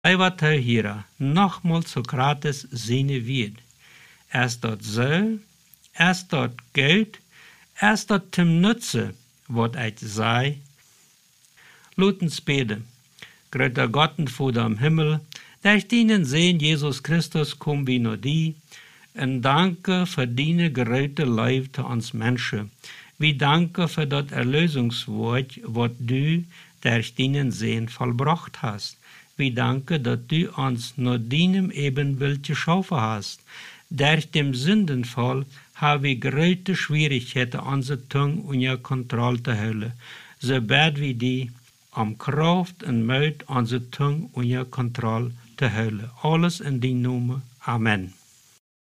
Hij wat hij hier nogmaals Sokrates zinnen wird. Dort zo, dort Geld, dort zum Nutze, wat hij zei. Lutens beten. Gröter Gott und Vater im Himmel, durch deinen Sehen Jesus Christus kommen wir nur die. Und danke für deine große Liebe zu uns Menschen. Wir danken für das Erlösungswort, was du durch deinen Sehen vollbracht hast. Wir danken, dass du uns nur deinem Ebenbild geschaffen hast. Durch den Sündenfall haben wir große Schwierigkeiten, unsere Zunge unter Kontrolle zu halten. So beten wir die Kraft und Mut, unsere Zunge unter Kontrolle zu halten. Alles in deinem Namen. Amen.